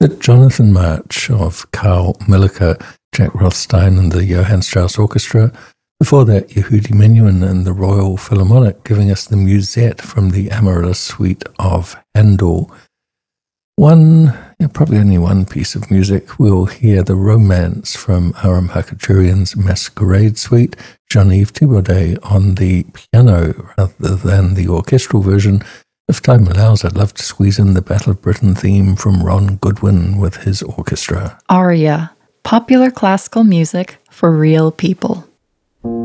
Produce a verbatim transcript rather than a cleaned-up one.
The Jonathan March of Carl Milliker, Jack Rothstein and the Johann Strauss Orchestra. Before that, Yehudi Menuhin and the Royal Philharmonic giving us the Musette from the Amaryllis Suite of Handel. One, yeah, probably only one piece of music. We'll hear the Romance from Aram Khachaturian's Masquerade Suite, Jean-Yves Thibaudet on the piano rather than the orchestral version. If time allows, I'd love to squeeze in the Battle of Britain theme from Ron Goodwin with his orchestra. Aria, popular classical music for real people.